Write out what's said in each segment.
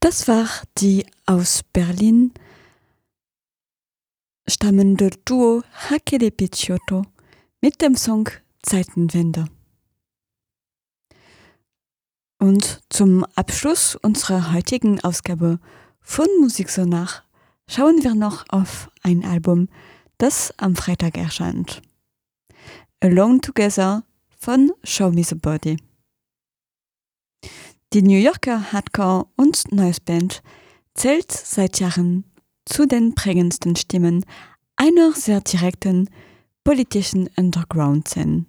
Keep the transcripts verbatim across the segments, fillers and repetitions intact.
Das war die aus Berlin stammende Duo Hakele Picciotto mit dem Song Zeitenwende. Und zum Abschluss unserer heutigen Ausgabe von Musiksonar schauen wir noch auf ein Album, das am Freitag erscheint. Alone Together von Show Me the Body. Die New Yorker Hardcore- und Noise-Band zählt seit Jahren zu den prägendsten Stimmen einer sehr direkten politischen Underground-Szene.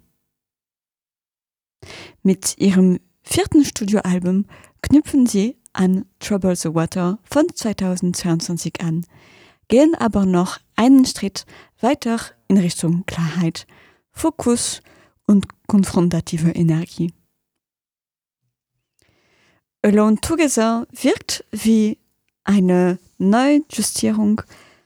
Mit ihrem vierten Studioalbum knüpfen sie an Trouble the Water von zweitausendzweiundzwanzig an, gehen aber noch einen Schritt weiter in Richtung Klarheit, Fokus und konfrontative Energie. Alone Together wirkt wie eine Neujustierung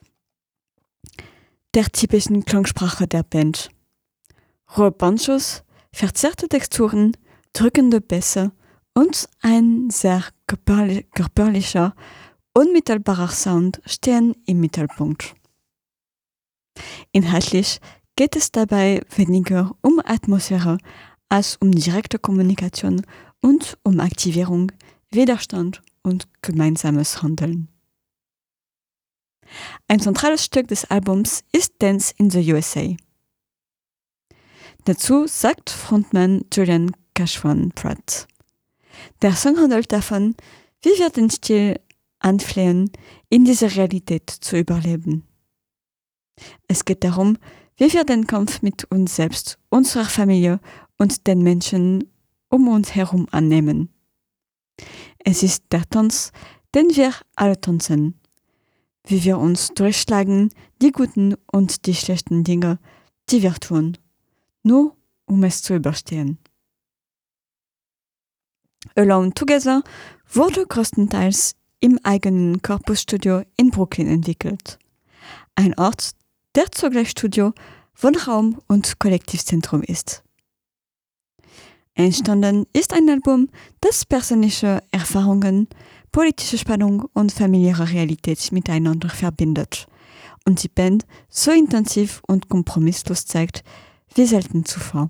der typischen Klangsprache der Band. Rohe Banjos, verzerrte Texturen, drückende Bässe und ein sehr körperli- körperlicher, unmittelbarer Sound stehen im Mittelpunkt. Inhaltlich geht es dabei weniger um Atmosphäre als um direkte Kommunikation und um Aktivierung, Widerstand und gemeinsames Handeln. Ein zentrales Stück des Albums ist Dance in the U S A. Dazu sagt Frontmann Julian Cashwan-Pratt: Der Song handelt davon, wie wir den Stil anflehen, in dieser Realität zu überleben. Es geht darum, wie wir den Kampf mit uns selbst, unserer Familie und den Menschen um uns herum annehmen. Es ist der Tanz, den wir alle tanzen, wie wir uns durchschlagen, die guten und die schlechten Dinge, die wir tun, nur um es zu überstehen. Alone Together wurde größtenteils im eigenen Corpus-Studio in Brooklyn entwickelt. Ein Ort, der zugleich Studio, Wohnraum und Kollektivzentrum ist. Entstanden ist ein Album, das persönliche Erfahrungen, politische Spannung und familiäre Realität miteinander verbindet und die Band so intensiv und kompromisslos zeigt wie selten zuvor.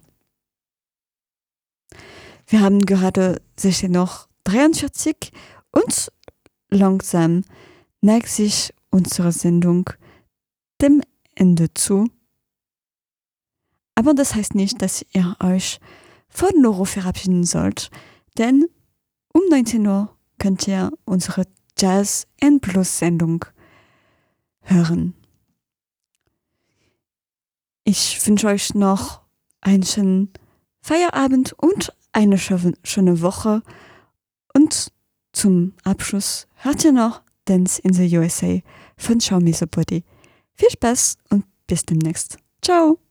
Wir haben gerade sechzehn Uhr dreiundvierzig und langsam neigt sich unsere Sendung dem Ende zu. Aber das heißt nicht, dass ihr euch von Loro verabschieden sollt, denn um neunzehn Uhr könnt ihr unsere Jazz and Blues Sendung hören. Ich wünsche euch noch einen schönen Feierabend und eine schöne Woche. Und zum Abschluss hört ihr noch Dance in the U S A von Show Me the Body. Viel Spaß und bis demnächst. Ciao!